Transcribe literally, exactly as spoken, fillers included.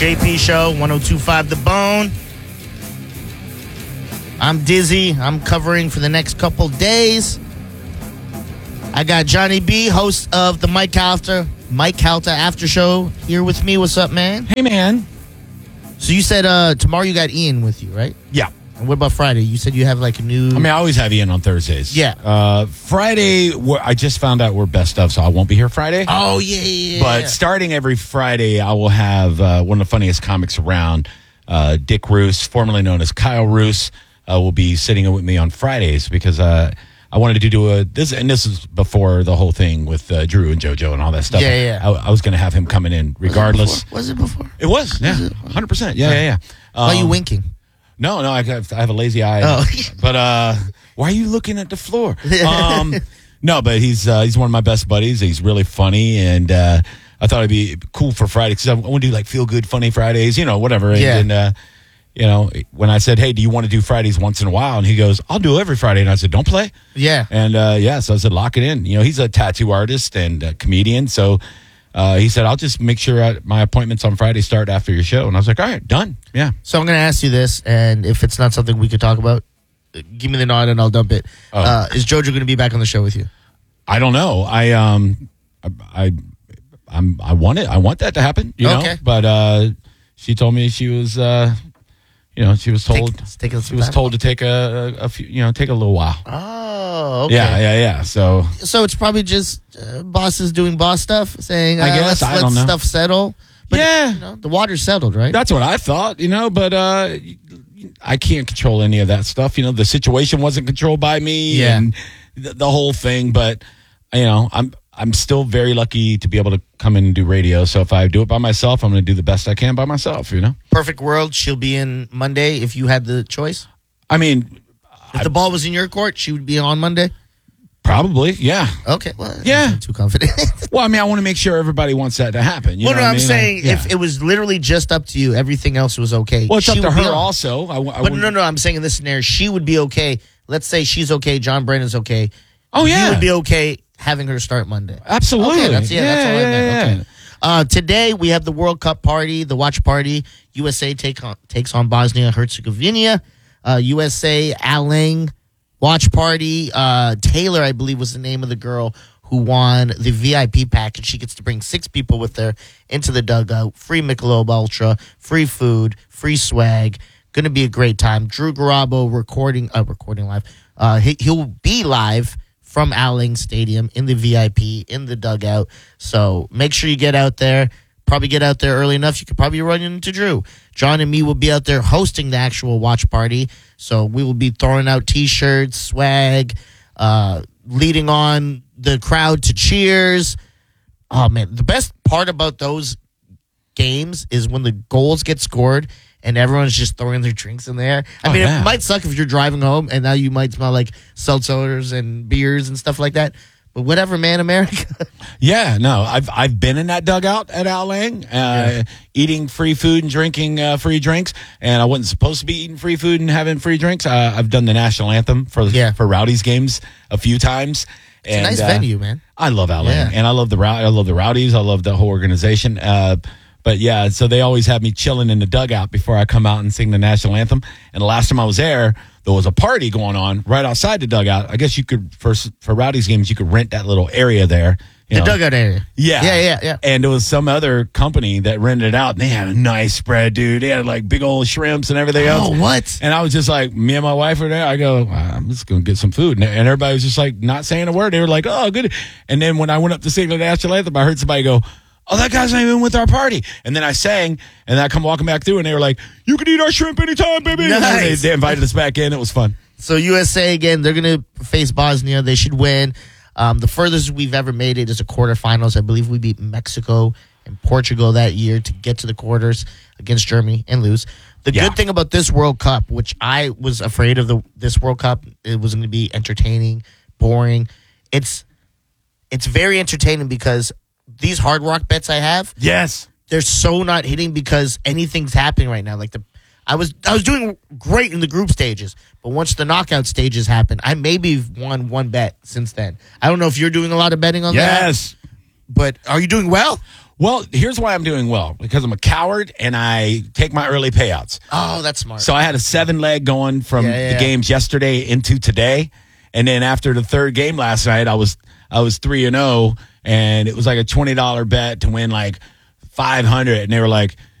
J P Show, one oh two point five The Bone. I'm Dizzy. I'm covering for the next couple days. I got Johnny B, host of the Mike Calta, Mike Calta After Show, here with me. What's up, man? Hey, man. So you said uh, tomorrow you got Ian with you, right? Yeah. And what about Friday? You said you have like a new... I mean, I always have Ian on Thursdays. Yeah. Uh, Friday, we're- I just found out we're best of, so I won't be here Friday. Oh, yeah, yeah, yeah. But starting every Friday, I will have uh, one of the funniest comics around, uh, Dick Roos, formerly known as Kyle Roos, uh, will be sitting with me on Fridays because uh, I wanted to do a this, and this is before the whole thing with uh, Drew and JoJo and all that stuff. Yeah, yeah. I, I was going to have him coming in regardless. Was it before? It was, yeah, one hundred percent. Yeah, yeah, yeah. Um, Why are you winking? No, no, I have, I have a lazy eye. Oh. But uh, why are you looking at the floor? Um, no, but he's uh, he's one of my best buddies. He's really funny, and uh, I thought it'd be cool for Friday because I want to do like feel good, funny Fridays, you know, whatever. Yeah. And, uh, you know, when I said, hey, do you want to do Fridays once in a while? And he goes, I'll do every Friday. And I said, don't play. Yeah. And uh, yeah, so I said, lock it in. You know, he's a tattoo artist and a comedian, so. Uh, he said, I'll just make sure I, my appointments on Friday start after your show. And I was like, all right, done. Yeah. So I'm going to ask you this, and if it's not something we could talk about, uh, give me the nod and I'll dump it. Oh. Uh, is JoJo going to be back on the show with you? I don't know. I um, I, I, I'm, I want it. I want that to happen. You Okay. know. But uh, she told me she was, uh, you know, she was told Take- take a- she was told to take a, a, a few, you know, take a little while. Oh, okay. Yeah, yeah, yeah. So So it's probably just uh, bosses doing boss stuff, saying, uh, I guess. let's, I let's don't know. stuff settle. But Yeah. you know, the water's settled, right? that's what I thought. You know, but uh, I can't control any of that stuff. You know, the situation wasn't controlled by me. Yeah. And the, the whole thing. But you know, I'm. I'm still very lucky to be able to come in and do radio. So if I do it by myself, I'm going to do the best I can by myself, you know? Perfect world, she'll be in Monday if you had the choice. I mean, If I- the ball was in your court, she would be on Monday. probably, yeah. Okay, well, Yeah. I'm too confident. Well, I mean, I want to make sure everybody wants that to happen. You well, know no, what I'm I mean? saying I- yeah. if it was literally just up to you, everything else was okay. Well, it's up she to would be her on. also. I, I But wouldn't- no, no, I'm saying in this scenario, she would be okay. Let's say she's okay, John Brennan's okay. Oh, yeah. You would be okay having her start Monday. Absolutely. Okay, that's, yeah, that's all I yeah, meant. yeah, Okay. Uh, today, we have the World Cup party, the watch party. U S A take on, takes on Bosnia-Herzegovina. Uh, U S A, Alang, watch party. Uh, Taylor, I believe, was the name of the girl who won the V I P package. She gets to bring six people with her into the dugout. Free Michelob Ultra, free food, free swag. Going to be a great time. Drew Garabo recording, uh, recording live. Uh, he, he'll be live from Alang Stadium in the V I P, in the dugout. So make sure you get out there. Probably get out there early enough. You could probably run into Drew. John and me will be out there hosting the actual watch party. So we will be throwing out T-shirts, swag, uh, leading on the crowd to cheers. Oh, man. The best part about those games is when the goals get scored and everyone's just throwing their drinks in there. I Oh, mean, yeah. it might suck if you're driving home and now you might smell like seltzers and beers and stuff like that. But whatever, man, America. Yeah, no, I've I've been in that dugout at Al Lang, uh, Yeah. eating free food and drinking uh, free drinks, and I wasn't supposed to be eating free food and having free drinks. Uh, I've done the national anthem for Yeah. for Rowdies games a few times. It's a nice venue, man. I love Al Lang, Yeah. and I love the Row- I love the Rowdies. I love the whole organization. Uh, but yeah, so they always have me chilling in the dugout before I come out and sing the national anthem. And the last time I was there, there was a party going on right outside the dugout. I guess you could for for Rowdies games, you could rent that little area there. You The know. dugout area. Yeah. Yeah, yeah, yeah. And there was some other company that rented it out, and they had a nice spread, dude. They had like big old shrimps and everything else. Oh, what? And I was just like, me and my wife were there. I go, I'm just going to get some food. And, and everybody was just like, not saying a word. They were like, oh, good. And then when I went up to sing the national anthem, I heard somebody go, oh, that guy's not even with our party. And then I sang, and then I come walking back through, and they were like, you can eat our shrimp anytime, baby. And then Nice. They, they invited us back in. It was fun. So U S A, again, they're going to face Bosnia. They should win. Um, the furthest we've ever made it is a quarterfinals. I believe we beat Mexico and Portugal that year to get to the quarters against Germany and lose. The Yeah. good thing about this World Cup, which I was afraid of the this World Cup, it was going to be entertaining, boring. It's it's very entertaining because these Hard Rock bets I have, Yes. they're so not hitting because anything's happening right now. Like the, I was I was doing great in the group stages, but once the knockout stages happen, I maybe won one bet since then. I don't know if you're doing a lot of betting on that. Yes. But are you doing well? Well, here's why I'm doing well. Because I'm a coward and I take my early payouts. Oh, that's smart. So I had a seven leg going from Yeah, yeah, the yeah. games yesterday into today. And then after the third game last night, I was I was three and oh, and it was like a twenty dollar bet to win like five hundred, and they were like,